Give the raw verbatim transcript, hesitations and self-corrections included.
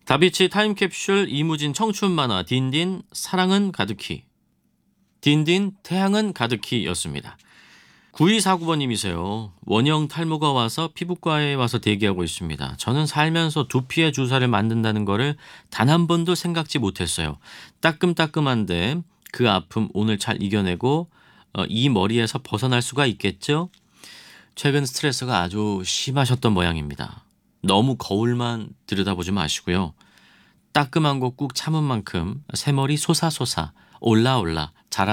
다비치 타임캡슐 이무진 청춘 만화 딘딘 사랑은 가득히, 딘딘 태양은 가득히 였습니다. 구이사구 번님이세요. 원형 탈모가 와서 피부과에 와서 대기하고 있습니다. 저는 살면서 두피에 주사를 만든다는 거를 단 한 번도 생각지 못했어요. 따끔따끔한데 그 아픔 오늘 잘 이겨내고 어, 이 머리에서 벗어날 수가 있겠죠? 최근 스트레스가 아주 심하셨던 모양입니다. 너무 거울만 들여다보지 마시고요. 따끔한 거 꾹 참은 만큼 새머리 솟아솟아 올라올라 자라